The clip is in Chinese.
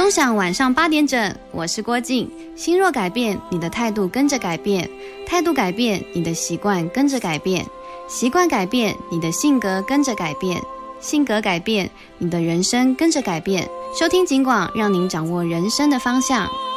钟响晚上8点整，我是郭静。心若改变，你的态度跟着改变；态度改变，你的习惯跟着改变；习惯改变，你的性格跟着改变；性格改变，你的人生跟着改变。收听警广，让您掌握人生的方向。